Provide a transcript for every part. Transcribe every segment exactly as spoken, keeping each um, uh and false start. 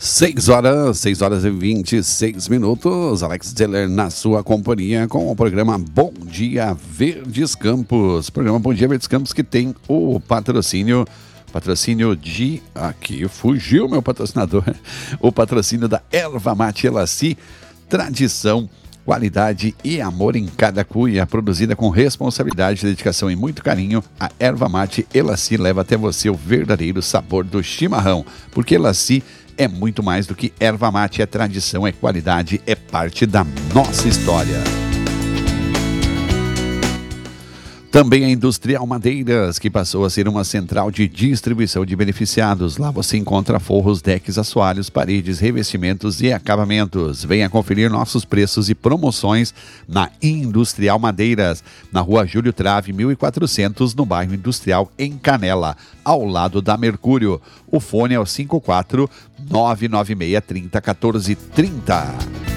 Seis horas, seis horas e vinte e seis minutos. Alex Zeller na sua companhia com o programa Bom Dia Verdes Campos. Programa Bom Dia Verdes Campos que tem o patrocínio, patrocínio de... Aqui fugiu meu patrocinador. O patrocínio da Erva Mate Elaci, tradição, qualidade e amor em cada cuia, produzida com responsabilidade, dedicação e muito carinho. A Erva Mate Elaci leva até você o verdadeiro sabor do chimarrão, porque Elaci é muito mais do que erva mate, é tradição, é qualidade, é parte da nossa história. Também a Industrial Madeiras, que passou a ser uma central de distribuição de beneficiados. Lá você encontra forros, decks, assoalhos, paredes, revestimentos e acabamentos. Venha conferir nossos preços e promoções na Industrial Madeiras, na Rua Júlio Trave, mil e quatrocentos, no bairro Industrial, em Canela, ao lado da Mercúrio. O fone é o cinco quatro nove nove seis, três zero, um quatro três zero.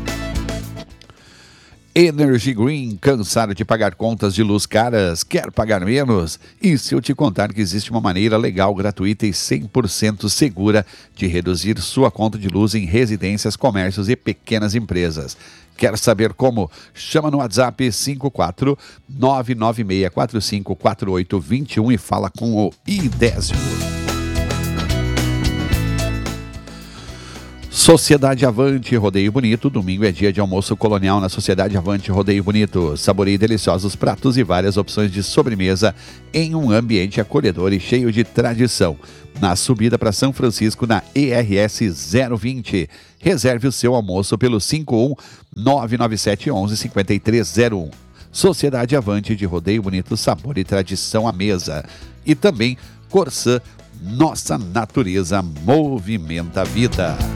Energy Green, cansado de pagar contas de luz caras? Quer pagar menos? E se eu te contar que existe uma maneira legal, gratuita e cem por cento segura de reduzir sua conta de luz em residências, comércios e pequenas empresas? Quer saber como? Chama no WhatsApp cinco quatro nove nove seis quatro cinco quatro oito dois um e fala com o Idésio. Sociedade Avante Rodeio Bonito, domingo é dia de almoço colonial na Sociedade Avante Rodeio Bonito. Saboreie deliciosos pratos e várias opções de sobremesa em um ambiente acolhedor e cheio de tradição. Na subida para São Francisco, na E R S zero vinte. Reserve o seu almoço pelo cinco um nove nove sete um um cinco três zero um. Sociedade Avante de Rodeio Bonito, sabor e tradição à mesa. E também Corsã, nossa natureza movimenta a vida.